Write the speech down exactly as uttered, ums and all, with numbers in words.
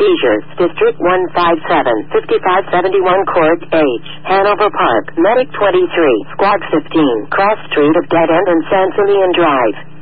seizures. District one five seven, fifty-five seventy-one Court H, Hanover Park. Medic twenty-three, Squad fifteen, Cross Street of Dead End and Sansonian Drive.